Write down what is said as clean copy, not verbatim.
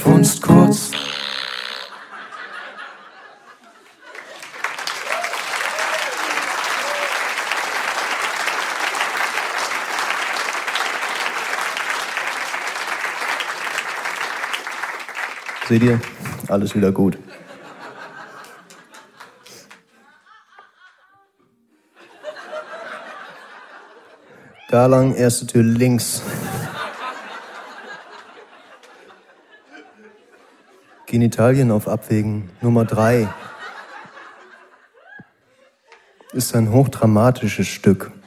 Kunst kurz. Seht ihr? Alles wieder gut. Da lang, erste Tür links. Genitalien auf Abwägen, Nummer 3. Ist ein hochdramatisches Stück.